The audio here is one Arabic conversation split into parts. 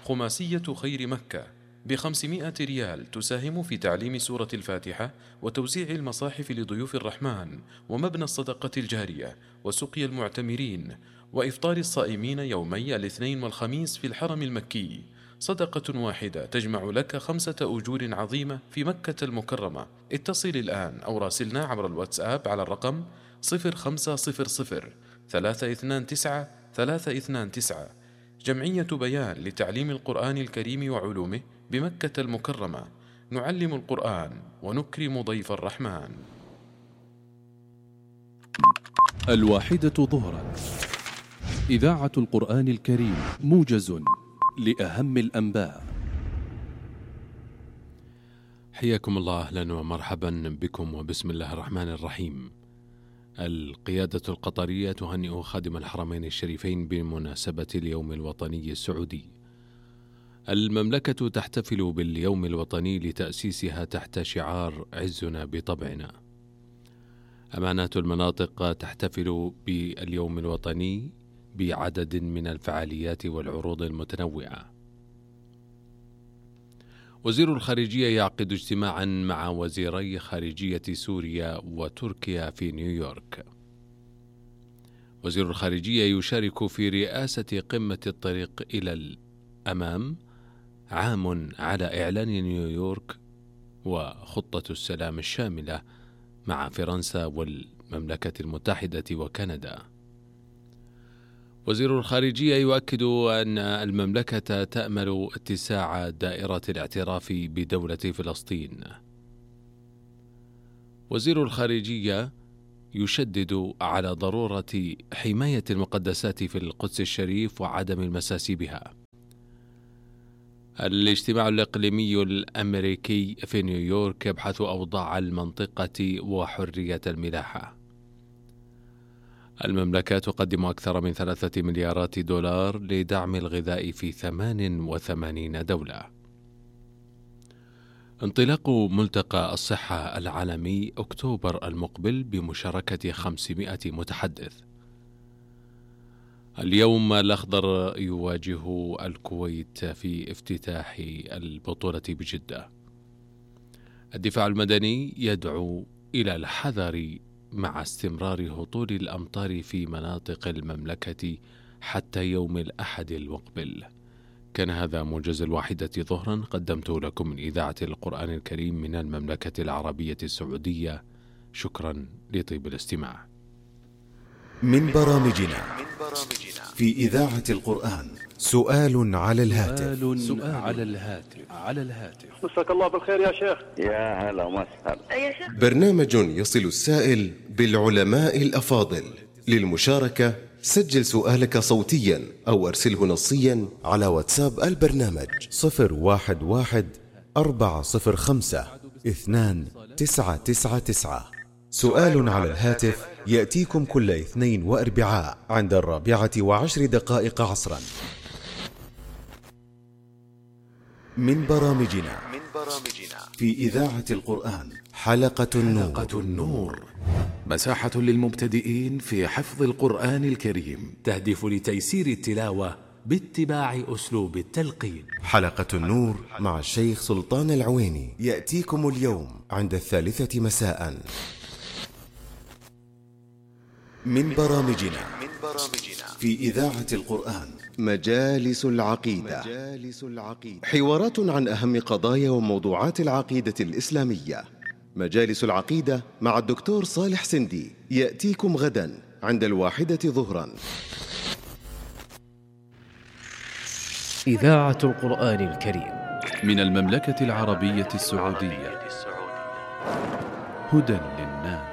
خماسية خير مكة ب500 ريال تساهم في تعليم سورة الفاتحة وتوزيع المصاحف لضيوف الرحمن ومبنى الصدقة الجارية وسقي المعتمرين وإفطار الصائمين يومي الاثنين والخميس في الحرم المكي. صدقة واحدة تجمع لك 5 أجور عظيمة في مكة المكرمة. اتصل الآن أو راسلنا عبر الواتساب على الرقم 0500 329 329. جمعية بيان لتعليم القرآن الكريم وعلومه بمكة المكرمة. نعلم القرآن ونكرم ضيف الرحمن. 1:00 إذاعة القرآن الكريم، موجز لأهم الأنباء. حياكم الله، أهلا ومرحبا بكم، وبسم الله الرحمن الرحيم. القيادة القطرية تهنئ خادم الحرمين الشريفين بمناسبة اليوم الوطني السعودي. المملكة تحتفل باليوم الوطني لتأسيسها تحت شعار عزنا بطبعنا. أمانات المناطق تحتفل باليوم الوطني بعدد من الفعاليات والعروض المتنوعة. وزير الخارجية يعقد اجتماعا مع وزيري خارجية سوريا وتركيا في نيويورك. وزير الخارجية يشارك في رئاسة قمة الطريق إلى الأمام، عام على إعلان نيويورك وخطة السلام الشاملة مع فرنسا والمملكة المتحدة وكندا. وزير الخارجية يؤكد أن المملكة تأمل اتساع دائرة الاعتراف بدولة فلسطين. وزير الخارجية يشدد على ضرورة حماية المقدسات في القدس الشريف وعدم المساس بها. الاجتماع الإقليمي الأمريكي في نيويورك يبحث أوضاع المنطقة وحرية الملاحة. المملكة تقدم أكثر من 3 مليارات دولار لدعم الغذاء في 88 دولة. انطلاق ملتقى الصحة العالمي أكتوبر المقبل بمشاركة 500 متحدث. اليوم الأخضر يواجه الكويت في افتتاح البطولة بجدة. الدفاع المدني يدعو إلى الحذر مع استمرار هطول الأمطار في مناطق المملكة حتى يوم الأحد المقبل. كان هذا موجز 1:00 ظهرا، قدمته لكم من إذاعة القرآن الكريم من المملكة العربية السعودية. شكرا لطيب الاستماع. من برامجنا في إذاعة القرآن، سؤال على الهاتف. مساك الله بالخير يا شيخ. يا هلا ومسهلا يا شيخ. برنامج يصل السائل بالعلماء الأفاضل. للمشاركة سجل سؤالك صوتيا أو أرسله نصيا على واتساب البرنامج 011-405-2999. سؤال على الهاتف يأتيكم كل اثنين وأربعاء عند 4:10 عصرا. من برامجنا في إذاعة القرآن، حلقة النور. مساحة للمبتدئين في حفظ القرآن الكريم، تهدف لتيسير التلاوة باتباع أسلوب التلقين. حلقة النور مع الشيخ سلطان العويني يأتيكم اليوم عند 3 مساء. من برامجنا في إذاعة القرآن، مجالس العقيدة. حوارات عن أهم قضايا وموضوعات العقيدة الإسلامية. مجالس العقيدة مع الدكتور صالح سندي يأتيكم غدا عند 1:00 ظهرا. إذاعة القرآن الكريم من المملكة العربية السعودية، هدى للناس.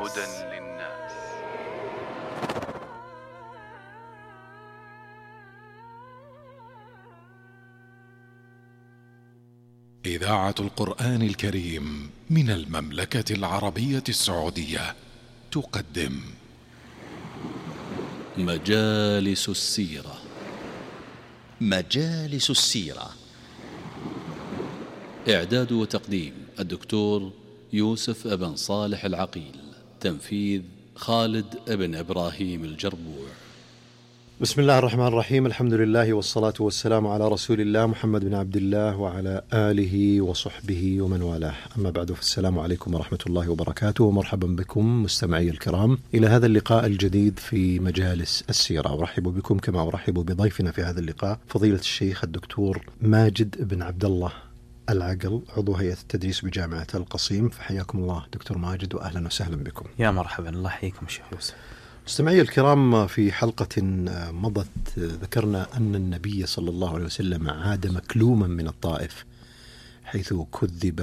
إذاعة القرآن الكريم من المملكة العربية السعودية تقدم مجالس السيرة. مجالس السيرة، إعداد وتقديم الدكتور يوسف ابن صالح العقيل، تنفيذ خالد ابن إبراهيم الجربوع. بسم الله الرحمن الرحيم. الحمد لله والصلاة والسلام على رسول الله محمد بن عبد الله وعلى آله وصحبه ومن والاه. أما بعد، فالسلام عليكم ورحمة الله وبركاته، ومرحبا بكم مستمعي الكرام إلى هذا اللقاء الجديد في مجالس السيرة. أرحب بكم كما أرحب بضيفنا في هذا اللقاء فضيلة الشيخ الدكتور ماجد بن عبد الله العقل، عضو هيئة التدريس بجامعة القصيم. فحياكم الله دكتور ماجد، وأهلا وسهلا بكم. يا مرحبا، الله يحييكم شيخ يوسف. مستمعي الكرام، في حلقة مضت ذكرنا أن النبي صلى الله عليه وسلم عاد مكلوما من الطائف، حيث كذب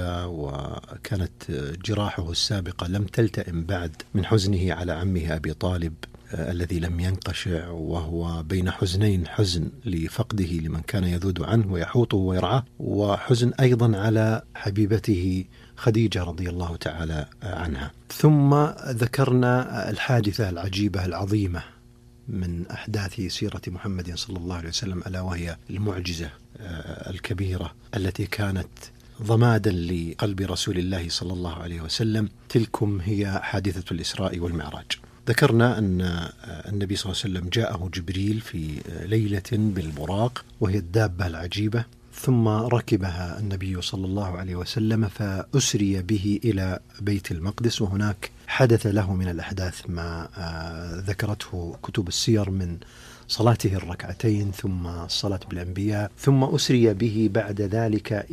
وكانت جراحه السابقة لم تلتئم بعد من حزنه على عمه أبي طالب الذي لم ينقشع، وهو بين حزنين: حزن لفقده لمن كان يذود عنه ويحوطه ويرعاه، وحزن أيضا على حبيبته خديجة رضي الله تعالى عنها. ثم ذكرنا الحادثة العجيبة العظيمة من أحداث سيرة محمد صلى الله عليه وسلم، ألا وهي المعجزة الكبيرة التي كانت ضمادا لقلب رسول الله صلى الله عليه وسلم. تلكم هي حادثة الإسراء والمعراج. ذكرنا أن النبي صلى الله عليه وسلم جاءه جبريل في ليلة بالبراق، وهي الدابة العجيبة، ثم ركبها النبي صلى الله عليه وسلم فأسري به إلى بيت المقدس، وهناك حدث له من الأحداث ما ذكرته كتب السير من صلاته الركعتين ثم الصلاة بالأنبياء، ثم أسري به بعد ذلك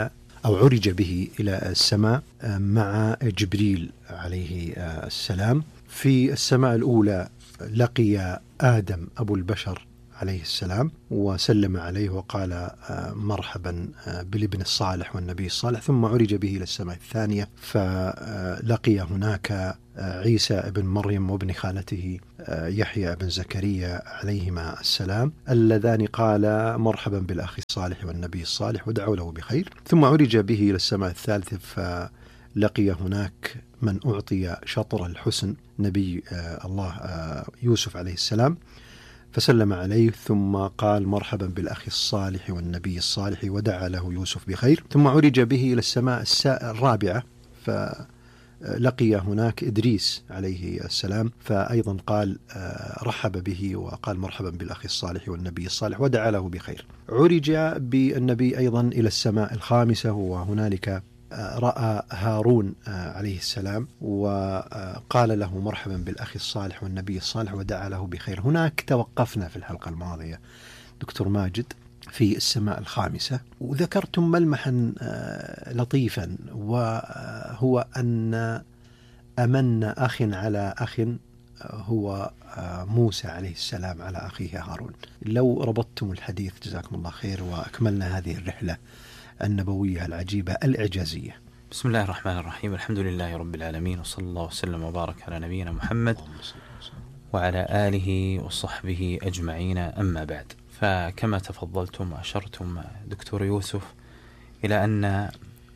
عرج به إلى السماء مع جبريل عليه السلام. في السماء الأولى لقي آدم أبو البشر عليه السلام وسلم عليه وقال مرحبا بالابن الصالح والنبي الصالح، ثم عرج به إلى السماء الثانية فلقي هناك عيسى ابن مريم وابن خالته يحيى بن زكريا عليهما السلام، اللذان قال مرحبا بالأخ الصالح والنبي الصالح ودعوا له بخير. ثم عرج به إلى السماء الثالثة فلقي هناك من أعطي شطر الحسن، نبي الله يوسف عليه السلام، فسلم عليه ثم قال مرحبا بالأخ الصالح والنبي الصالح ودعا له يوسف بخير. ثم عرج به إلى السماء الرابعة فلقي هناك إدريس عليه السلام، فأيضا قال رحب به وقال مرحبا بالأخ الصالح والنبي الصالح ودعا له بخير. عرج بالنبي أيضا إلى السماء الخامسة، وهنالك رأى هارون عليه السلام وقال له مرحبا بالأخ الصالح والنبي الصالح ودعا له بخير. هناك توقفنا في الحلقة الماضية دكتور ماجد في السماء الخامسة، وذكرتم ملمحا لطيفا، وهو أن أمن أخ على أخ هو موسى عليه السلام على أخيه هارون. لو ربطتم الحديث جزاكم الله خير وأكملنا هذه الرحلة النبوية العجيبة الإعجازية. بسم الله الرحمن الرحيم، الحمد لله رب العالمين، وصلى الله وسلم وبارك على نبينا محمد وعلى آله وصحبه أجمعين. أما بعد، فكما تفضلتم وأشرتم دكتور يوسف إلى أن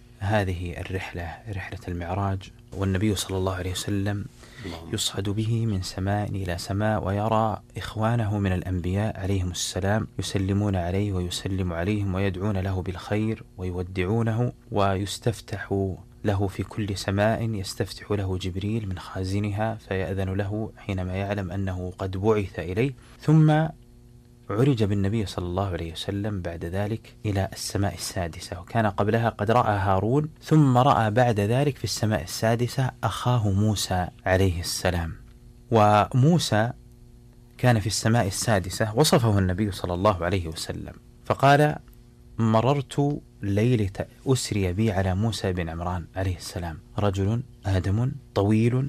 هذه الرحلة رحلة المعراج، والنبي صلى الله عليه وسلم يصعد به من سماء إلى سماء، ويرى إخوانه من الأنبياء عليهم السلام يسلمون عليه ويسلم عليهم ويدعون له بالخير ويودعونه، ويستفتح له في كل سماء، يستفتح له جبريل من خازنها فيأذن له حينما يعلم أنه قد بعث إليه. ثم عرج بالنبي صلى الله عليه وسلم بعد ذلك إلى السماء السادسة، وكان قبلها قد رأى هارون، ثم رأى بعد ذلك في السماء السادسة أخاه موسى عليه السلام. وموسى كان في السماء السادسة وصفه النبي صلى الله عليه وسلم فقال مررت ليلة أسري بي على موسى بن عمران عليه السلام، رجل آدم طويل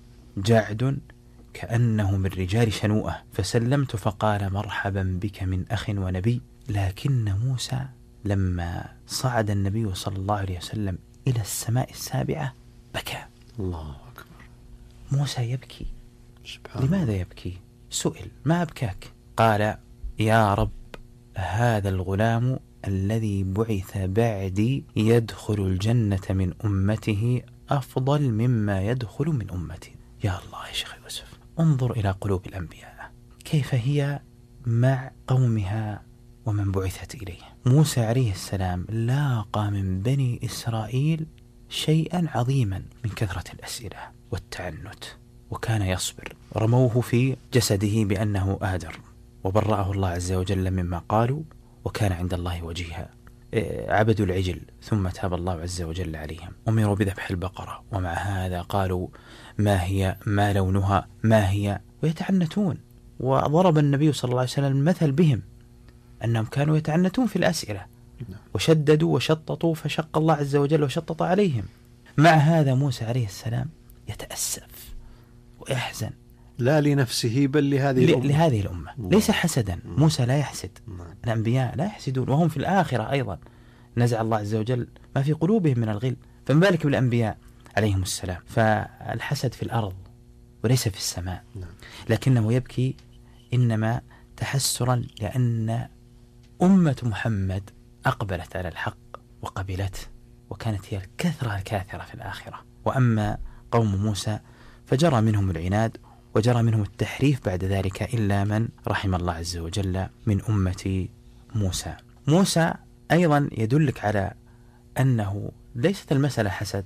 جاعد كأنه من رجال شنوءة، فسلمت فقال مرحبا بك من أخ ونبي. لكن موسى لما صعد النبي صلى الله عليه وسلم إلى السماء السابعة بكى. الله أكبر. موسى يبكي. لماذا يبكي؟ سئل ما أبكاك؟ قال يا رب، هذا الغلام الذي بعث بعدي يدخل الجنة من أمته أفضل مما يدخل من أمتي. يا الله يا شيخ يوسف، انظر إلى قلوب الأنبياء كيف هي مع قومها ومن بعثت إليه. موسى عليه السلام لاقى من بني إسرائيل شيئا عظيما من كثرة الأسئلة والتعنت، وكان يصبر. رموه في جسده بأنه آدر، وبرأه الله عز وجل مما قالوا وكان عند الله وجيها. عبدوا العجل ثم تاب الله عز وجل عليهم. أمروا بذبح البقرة ومع هذا قالوا ما هي، ما لونها، ما هي، ويتعنتون. وضرب النبي صلى الله عليه وسلم المثل بهم أنهم كانوا يتعنتون في الأسئلة وشددوا وشططوا فشق الله عز وجل وشطط عليهم. مع هذا موسى عليه السلام يتأسف ويحزن، لا لنفسه بل لهذه الأمة. ليس حسدا، موسى لا يحسد، الأنبياء لا يحسدون، وهم في الآخرة أيضا نزع الله عز وجل ما في قلوبهم من الغل، فما بالك بالأنبياء عليهم السلام. فالحسد في الأرض وليس في السماء، لكنه يبكي إنما تحسرا لأن أمة محمد أقبلت على الحق وقبلته، وكانت هي الكثرة الكاثرة في الآخرة. وأما قوم موسى فجرى منهم العناد وجرى منهم التحريف بعد ذلك، إلا من رحم الله عز وجل من أمة موسى. موسى أيضا يدلك على أنه ليست المسألة حسد.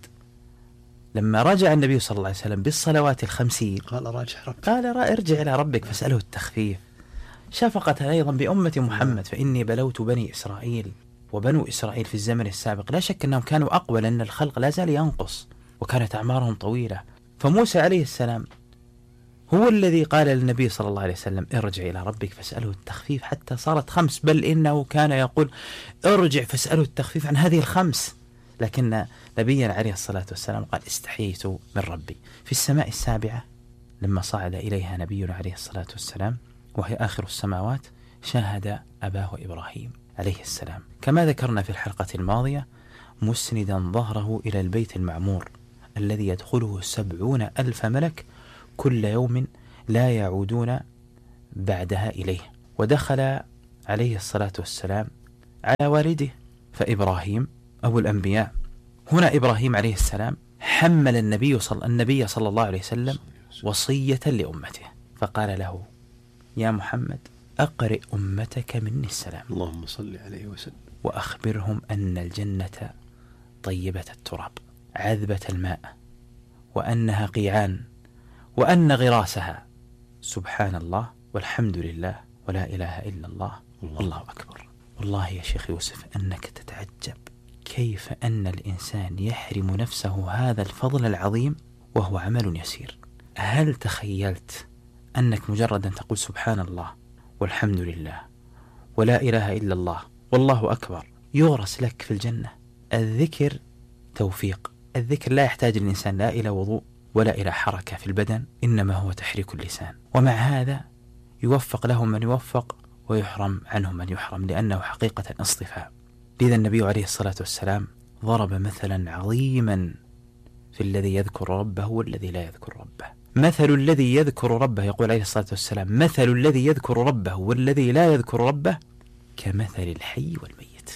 لما رجع النبي صلى الله عليه وسلم بالصلوات الخمسين قال ارجع إلى ربك فاسأله التخفيف، شفقة أيضا بأمة محمد. فإني بلوت بني إسرائيل، وبنو إسرائيل في الزمن السابق لا شك أنهم كانوا أقوى، لأن الخلق لا زال ينقص وكانت أعمارهم طويلة. فموسى عليه السلام هو الذي قال للنبي صلى الله عليه وسلم ارجع إلى ربك فاسأله التخفيف، حتى صارت 5، بل إنه كان يقول ارجع فاسأله التخفيف عن هذه 5. لكن نبينا عليه الصلاة والسلام قال استحييت من ربي. في السماء السابعة لما صعد إليها نبينا عليه الصلاة والسلام وهي آخر السماوات، شاهد أباه إبراهيم عليه السلام كما ذكرنا في الحلقة الماضية، مسندا ظهره إلى البيت المعمور الذي يدخله 70,000 ملك كل يوم لا يعودون بعدها إليه. ودخل عليه الصلاة والسلام على والده، فإبراهيم أبو الأنبياء. هنا إبراهيم عليه السلام حمل النبي صلى الله عليه وسلم وصية لأمته، فقال له يا محمد أقرئ أمتك مني السلام، اللهم صل عليه وسلم، وأخبرهم أن الجنة طيبة التراب عذبة الماء، وأنها قيعان، وأن غراسها سبحان الله والحمد لله ولا إله إلا الله والله أكبر. والله يا شيخ يوسف أنك تتعجب كيف أن الإنسان يحرم نفسه هذا الفضل العظيم وهو عمل يسير. هل تخيلت أنك مجرد أن تقول سبحان الله والحمد لله ولا إله إلا الله والله أكبر يغرس لك في الجنة؟ الذكر توفيق، الذكر لا يحتاج الإنسان لا إلى وضوء ولا إلى حركة في البدن، إنما هو تحريك اللسان. ومع هذا يوفق له من يوفق ويحرم عنه من يحرم، لأنه حقيقة اصطفاء. لذا النبي عليه الصلاة والسلام ضرب مثلا عظيما في الذي يذكر ربه والذي لا يذكر ربه. مثل الذي يذكر ربه، يقول عليه الصلاة والسلام، مثل الذي يذكر ربه والذي لا يذكر ربه كمثل الحي والميت.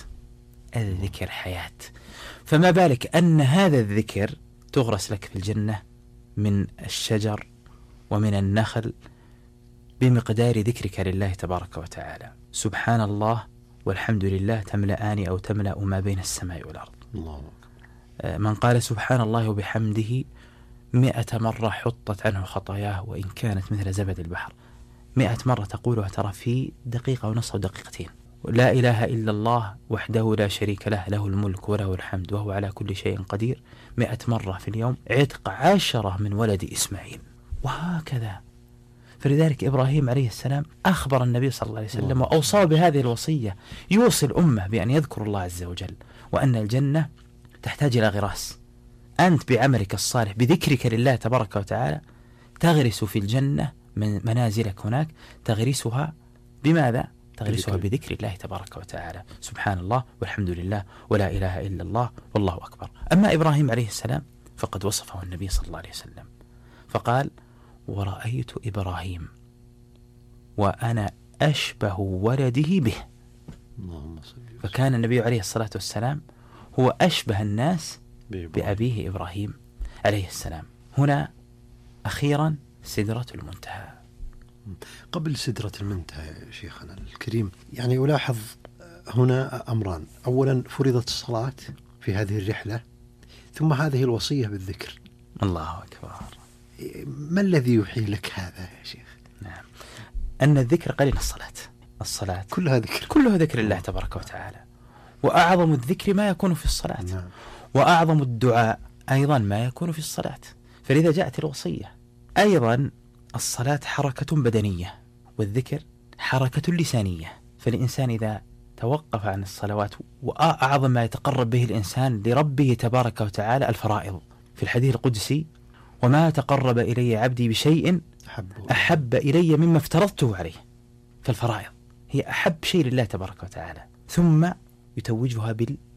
الذكر حياة، فما بالك أن هذا الذكر تغرس لك في الجنة من الشجر ومن النخل بمقدار ذكرك لله تبارك وتعالى. سبحان الله والحمد لله تملأان أو تملأ ما بين السماء والأرض. الله. من قال سبحان الله وبحمده 100 مرة حطت عنه خطاياه وإن كانت مثل زبد البحر. 100 مرة تقولها ترى في دقيقة ونصف أو دقيقتين. لا إله إلا الله وحده لا شريك له، له الملك وله الحمد وهو على كل شيء قدير، 100 مرة في اليوم عتق 10 من ولد إسماعيل، وهكذا. فلذلك إبراهيم عليه السلام أخبر النبي صلى الله عليه وسلم وأوصى بهذه الوصية، يوصي الأمة بأن يذكر الله عز وجل، وأن الجنة تحتاج إلى غراس. أنت بعملك الصالح بذكرك لله تبارك وتعالى تغرس في الجنة من منازلك هناك، تغرسها بماذا؟ تغرسها بذكر الله تبارك وتعالى، سبحان الله والحمد لله ولا إله إلا الله والله أكبر. أما إبراهيم عليه السلام فقد وصفه النبي صلى الله عليه وسلم فقال ورأيت إبراهيم وأنا أشبه ولده به. فكان النبي عليه الصلاة والسلام هو أشبه الناس بأبيه إبراهيم عليه السلام. هنا أخيرا سدرة المنتهى. قبل سدرة المنتهى يا شيخنا الكريم، يعني ألاحظ هنا أمران. أولا فرضت الصلاة في هذه الرحلة، ثم هذه الوصية بالذكر. الله أكبر. ما الذي يوحي لك هذا يا شيخ؟ نعم، أن الذكر قرين الصلاة كلها ذكر الله تبارك وتعالى. وأعظم الذكر ما يكون في الصلاة. وأعظم الدعاء أيضا ما يكون في الصلاة. فلذا جاءت الوصية. أيضا الصلاة حركة بدنية، والذكر حركة لسانية. فالإنسان إذا توقف عن الصلوات، وأعظم ما يتقرب به الإنسان لربه تبارك وتعالى الفرائض. في الحديث القدسي: وما تقرب إلي عبدي بشيء أحب إلي مما افترضته عليه. فالفرائض هي أحب شيء لله تبارك وتعالى، ثم يتوجها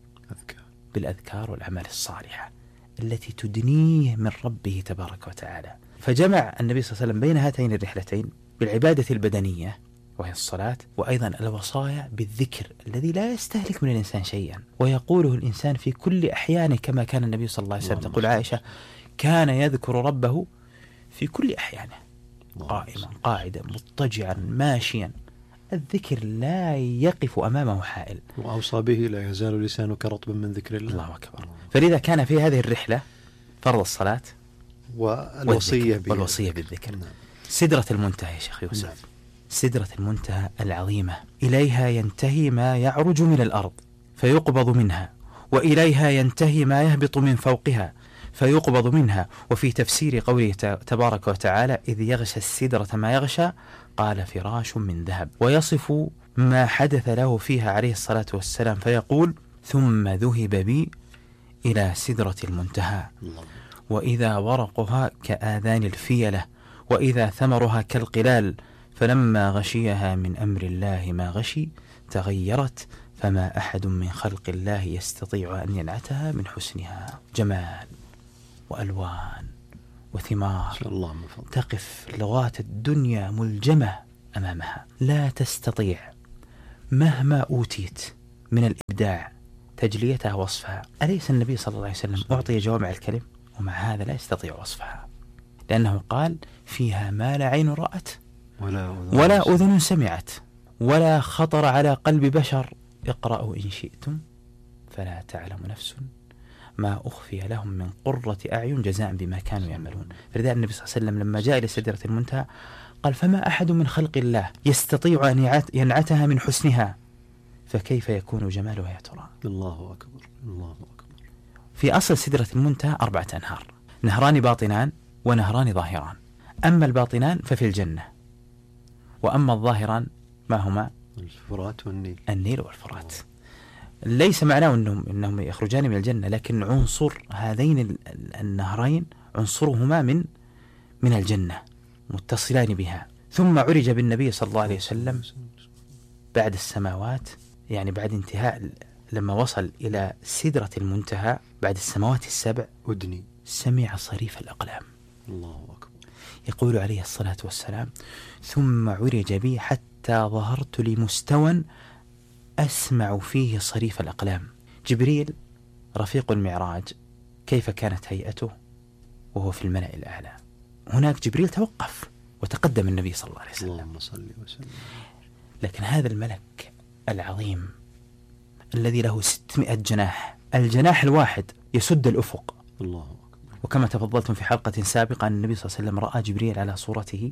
بالأذكار والأعمال الصالحة التي تدنيه من ربه تبارك وتعالى. فجمع النبي صلى الله عليه وسلم بين هاتين الرحلتين بالعبادة البدنية وهي الصلاة، وأيضا الوصايا بالذكر الذي لا يستهلك من الإنسان شيئا ويقوله الإنسان في كل أحيانه، كما كان النبي صلى الله عليه وسلم. تقول عائشة: كان يذكر ربه في كل أحيانه، قائما قاعدا مضطجعا ماشيا. الذكر لا يقف أمامه حائل. وأوصى به: لا يزال لسانك رطبا من ذكر الله. الله أكبر. فلذا كان في هذه الرحلة فرض الصلاة والوصية بالذكر. سدرة المنتهى يا شيخ يوسف، سدرة المنتهى العظيمة، إليها ينتهي ما يعرج من الأرض فيقبض منها، وإليها ينتهي ما يهبط من فوقها فيقبض منها. وفي تفسير قوله تبارك وتعالى: إذ يغشى السدرة ما يغشى قال: فراش من ذهب. ويصف ما حدث له فيها عليه الصلاة والسلام فيقول: ثم ذهب بي إلى سدرة المنتهى، وإذا ورقها كآذان الفيلة، وإذا ثمرها كالقلال، فلما غشيها من أمر الله ما غشي تغيرت، فما أحد من خلق الله يستطيع أن ينعتها من حسنها. جمال وألوان وثمار تقف لغات الدنيا ملجمة أمامها، لا تستطيع مهما أوتيت من الإبداع تجليتها وصفها. أليس النبي صلى الله عليه وسلم أعطي جوامع الكلم؟ ومع هذا لا يستطيع وصفها، لأنه قال: فيها ما لا عين رأت ولا أذن سمعت ولا خطر على قلب بشر. اقرأوا إن شئتم فلا تعلم نفس ما أخفي لهم من قرة أعين جزاء بما كانوا يعملون. فلذا النبي صلى الله عليه وسلم لما جاء إلى سدرة المنتهى قال: فما أحد من خلق الله يستطيع أن ينعتها من حسنها، فكيف يكون جمالها يا ترى؟ الله أكبر، الله أكبر. في أصل سدرة المنتهى 4 أنهار، نهران باطنان ونهران ظاهران. أما الباطنان ففي الجنة، وأما الظاهران ما هما؟ الفرات والنيل. النيل والفرات. ليس معناه إنهم يخرجان من الجنة، لكن عنصر هذين النهرين عنصرهما من الجنة، متصلان بها. ثم عرج بالنبي صلى الله عليه وسلم بعد السماوات، يعني بعد انتهاء، لما وصل إلى سدرة المنتهى بعد السماوات السبع أدني سمع صريف الأقلام. الله أكبر. يقول عليه الصلاة والسلام: ثم عرج بي حتى ظهرت لمستوى أسمع فيه صريف الأقلام. جبريل رفيق المعراج، كيف كانت هيئته وهو في الملأ الأعلى؟ هناك جبريل توقف وتقدم النبي صلى الله عليه وسلم، اللهم صل وسلم. لكن هذا الملك العظيم الذي له 600 جناح، الجناح الواحد يسد الأفق. الله أكبر. وكما تفضلتم في حلقة سابقة أن النبي صلى الله عليه وسلم رأى جبريل على صورته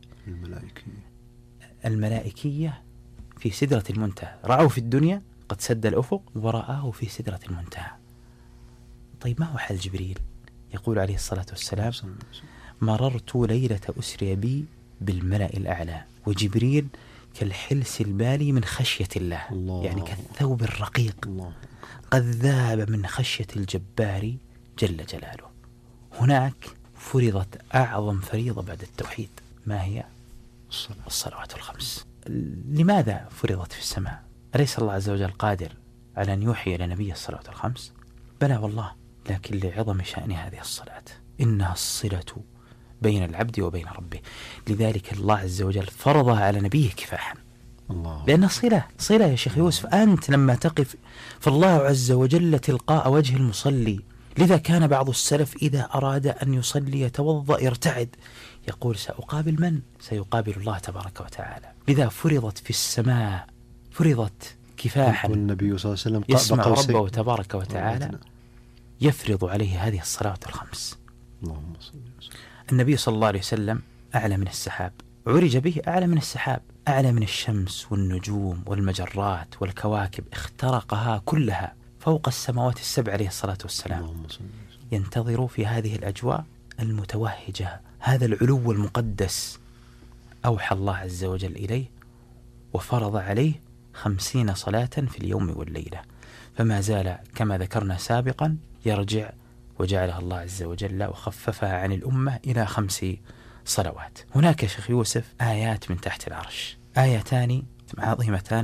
الملائكية في سدرة المنتهى. رأوه في الدنيا قد سد الأفق، ورآه في سدرة المنتهى. طيب ما هو حال جبريل؟ يقول عليه الصلاة والسلام: مررت ليلة أسري بي بالملأ الأعلى، وجبريل كالحلس البالي من خشية الله. يعني كالثوب الرقيق قد ذاب من خشية الجبار جل جلاله. هناك فرضت أعظم فريضة بعد التوحيد، ما هي؟ الصلوات الخمس. لماذا فرضت في السماء؟ أليس الله عز وجل قادر على أن يوحي إلى نبي الصلوات الخمس؟ بلى والله، لكن لعظم شأن هذه الصلاة، إنها الصلة بين العبد وبين ربه. لذلك الله عز وجل فرضها على نبيه كفاحا، لأن صلة يا شيخ يوسف. أنت لما تقف فالله عز وجل تلقاء وجه المصلي. لذا كان بعض السلف إذا أراد أن يصلي يتوضأ يرتعد، يقول: سأقابل من؟ سيقابل الله تبارك وتعالى. لذا فرضت في السماء، فرضت كفاحا، والنبي صلى الله عليه وسلم يسمع ربه تبارك وتعالى يفرض عليه هذه الصلوات الخمس. اللهم صل وسلم. النبي صلى الله عليه وسلم أعلى من السحاب، عرج به أعلى من السحاب، أعلى من الشمس والنجوم والمجرات والكواكب، اخترقها كلها فوق السماوات السبع عليه الصلاة والسلام، ينتظر في هذه الأجواء المتوهجة هذا العلو المقدس. أوحى الله عز وجل إليه وفرض عليه 50 صلاة في اليوم والليلة، فما زال كما ذكرنا سابقا يرجع، وجعلها الله عز وجل وخففها عن الأمة إلى 5 صلوات. هناك شيخ يوسف آيات من تحت العرش، آيتان عظيمتان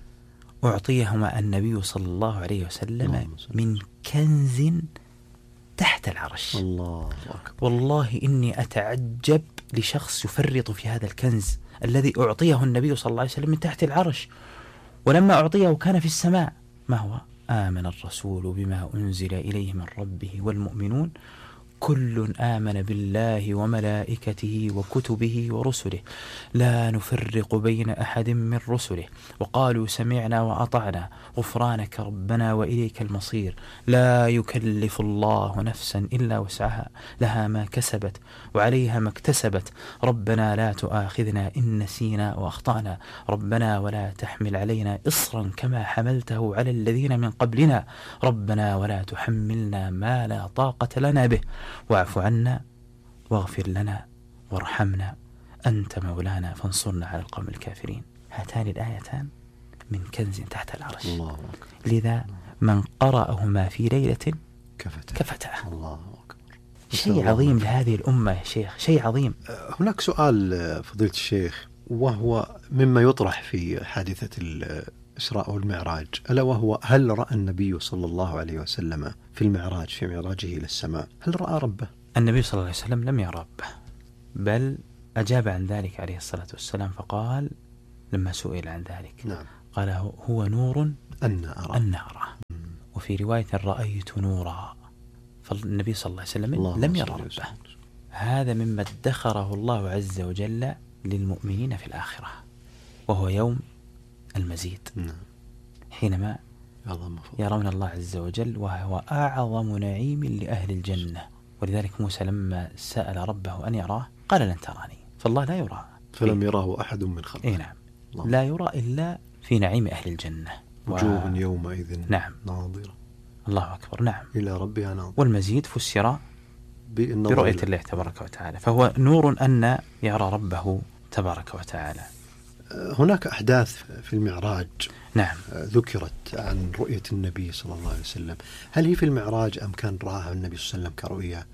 أعطيهما النبي صلى الله عليه وسلم من كنز تحت العرش. الله أكبر. والله إني أتعجب لشخص يفرط في هذا الكنز الذي أعطيه النبي صلى الله عليه وسلم من تحت العرش، ولما أعطيه كان في السماء. ما هو؟ آمن الرسول بما أنزل إليه من ربه والمؤمنون كل آمن بالله وملائكته وكتبه ورسله لا نفرق بين أحد من رسله وقالوا سمعنا وأطعنا غفرانك ربنا وإليك المصير لا يكلف الله نفسا إلا وسعها لها ما كسبت وعليها ما اكتسبت ربنا لا تؤاخذنا إن نسينا وأخطأنا ربنا ولا تحمل علينا إصرا كما حملته على الذين من قبلنا ربنا ولا تحملنا ما لا طاقة لنا به واعف عنا واغفر لنا وارحمنا أنت مولانا فانصرنا على القوم الكافرين. هاتان الآيتان من كنز تحت العرش. الله أكبر. لذا من قرأهما في ليلة كفته. الله أكبر. شيء عظيم لهذه الأمة يا شيخ، شيء عظيم. هناك سؤال فضيلة الشيخ، وهو مما يطرح في حادثة الإسراء والمعراج، ألا وهو هل رأى النبي صلى الله عليه وسلم في المعراج، في معراجه إلى السماء، هل رأى ربه؟ النبي صلى الله عليه وسلم لم يرى ربه، بل أجاب عن ذلك عليه الصلاة والسلام فقال لما سئل عن ذلك نعم. قال هو نور أن أرى. وفي رواية رأيت نورا. فالنبي صلى الله عليه وسلم لم يرى ربه. هذا مما ادخره الله عز وجل للمؤمنين في الآخرة، وهو يوم المزيد. حينما يرون الله عز وجل وهو أعظم نعيم لأهل الجنة. ولذلك موسى لما سأل ربه أن يراه قال لن تراني، فالله لا يرى، فلم يراه أحد من خلقه. نعم. لا يرى إلا في نعيم أهل الجنة. وجوه يومئذ نعم ناظرة. الله أكبر. نعم. إلى ربها ناظرة. والمزيد فسر برؤية الله تبارك وتعالى، فهو نور أن يرى ربه تبارك وتعالى. هناك أحداث في المعراج نعم ذكرت عن رؤية النبي صلى الله عليه وسلم، هل هي في المعراج أم كان رآها النبي صلى الله عليه وسلم كرؤية؟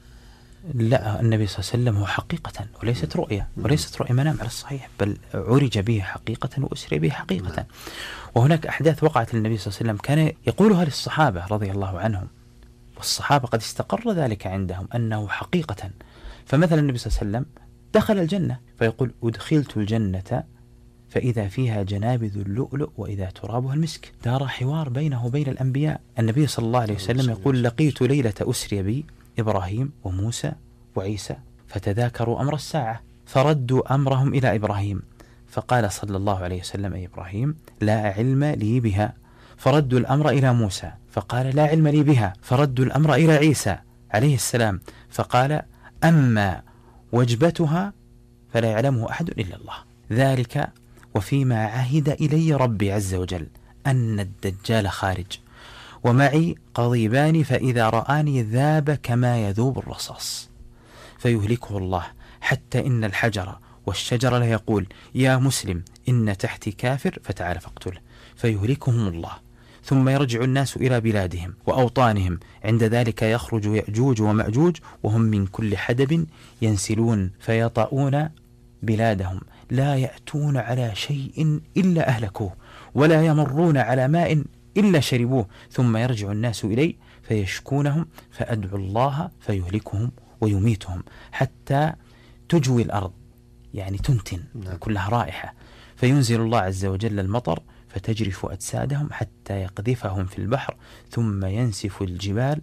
لا، النبي صلى الله عليه وسلم هو حقيقة وليست رؤية، وليست رؤية منام على الصحيح، بل عرج به حقيقة وأسري به حقيقة. وهناك أحداث وقعت للنبي صلى الله عليه وسلم كان يقولها للصحابة رضي الله عنهم، والصحابة قد استقر ذلك عندهم أنه حقيقة. فمثلا النبي صلى الله عليه وسلم دخل الجنة فيقول أدخلت الجنة فإذا فيها جنابذ اللؤلؤ وإذا ترابها المسك. دار حوار بينه وبين الأنبياء. النبي صلى الله عليه وسلم يقول لقيت ليلة أسري بي إبراهيم وموسى وعيسى فتذاكروا أمر الساعة فردوا أمرهم إلى إبراهيم فقال صلى الله عليه وسلم أي إبراهيم لا علم لي بها، فردوا الأمر إلى موسى فقال لا علم لي بها، فردوا الأمر إلى عيسى عليه السلام فقال أما وجبتها فلا يعلمه أحد إلا الله. ذلك وفيما عهد إلي ربي عز وجل أن الدجال خارج ومعي قضيبان فإذا رآني ذاب كما يذوب الرصاص فيهلكه الله حتى إن الحجر والشجر لا يقول يا مسلم إن تحتي كافر فتعال فاقتله فيهلكهم الله. ثم يرجع الناس إلى بلادهم وأوطانهم، عند ذلك يخرج يأجوج ومأجوج وهم من كل حدب ينسلون فيطؤون بلادهم لا يأتون على شيء إلا أهلكوه ولا يمرون على ماء إلا شربوه، ثم يرجع الناس إلي فيشكونهم فأدعو الله فيهلكهم ويميتهم حتى تجوي الأرض، يعني تنتن كلها رائحة، فينزل الله عز وجل المطر فتجرف أجسادهم حتى يقذفهم في البحر ثم ينسف الجبال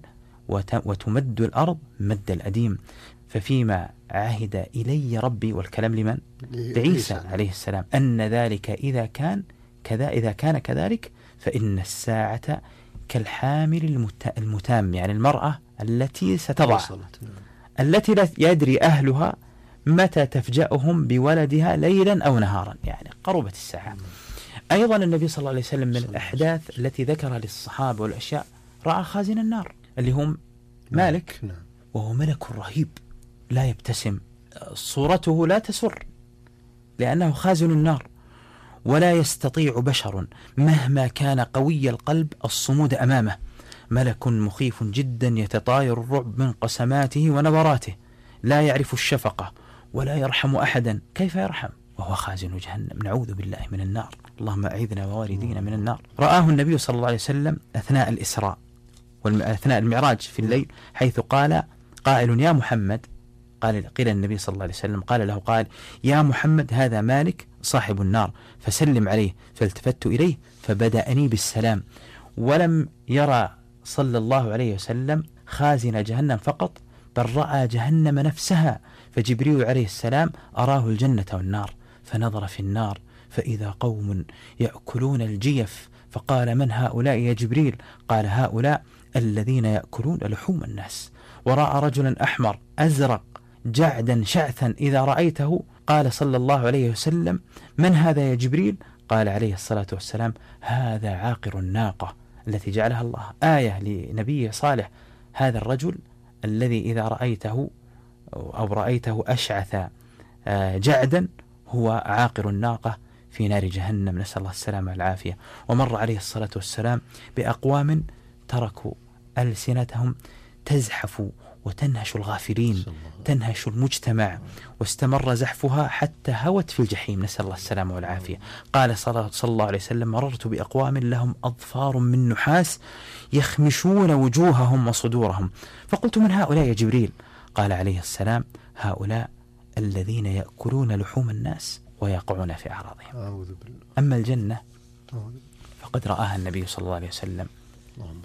وتمد الأرض مد الأديم. ففيما عهد إلي ربي، والكلام لمن؟ لعيسى عليه السلام، أن ذلك إذا كان كذلك فإن الساعة كالحامل المتام، يعني المرأة التي ستضع التي لا يدري أهلها متى تفجأهم بولدها ليلا أو نهارا، يعني قربت الساعة. أيضا النبي صلى الله عليه وسلم من الأحداث التي ذكرها للصحابة والأشياء رأى خازن النار اللي هم مالك، وهو ملك رهيب لا يبتسم، صورته لا تسر لأنه خازن النار، ولا يستطيع بشر مهما كان قوي القلب الصمود أمامه. ملك مخيف جدا يتطاير الرعب من قسماته ونظراته، لا يعرف الشفقة ولا يرحم أحدا. كيف يرحم وهو خازن جهنم؟ نعوذ بالله من النار، اللهم أعيذنا ووالدينا من النار. رآه النبي صلى الله عليه وسلم أثناء الإسراء أثناء المعراج في الليل، حيث قال قائل يا محمد، قيل النبي صلى الله عليه وسلم قال له قال يا محمد هذا مالك صاحب النار فسلم عليه. فالتفت إليه فبدأني بالسلام، ولم يرى صلى الله عليه وسلم خازن جهنم فقط، بل رأى جهنم نفسها. فجبريل عليه السلام أراه الجنة والنار، فنظر في النار فإذا قوم يأكلون الجيف، فقال من هؤلاء يا جبريل؟ قال هؤلاء الذين يأكلون لحوم الناس. ورأى رجلا أحمر أزرق جعدا شعثا إذا رأيته، قال صلى الله عليه وسلم من هذا يا جبريل؟ قال عليه الصلاة والسلام هذا عاقر الناقة التي جعلها الله آية لنبي صالح. هذا الرجل الذي إذا رأيته أو رأيته أشعث جعدا هو عاقر الناقة في نار جهنم، نسأل الله السلامة والعافية. ومر عليه الصلاة والسلام بأقوام تركوا ألسنتهم تزحف وتنهش الغافلين، تنهش المجتمع، واستمر زحفها حتى هوت في الجحيم، نسأل الله السلامة والعافية. قال صلى الله عليه وسلم مررت بأقوام لهم أظفار من نحاس يخمشون وجوههم وصدورهم، فقلت من هؤلاء يا جبريل؟ قال عليه السلام هؤلاء الذين يأكلون لحوم الناس ويقعون في أعراضهم. أما الجنة فقد رآها النبي صلى الله عليه وسلم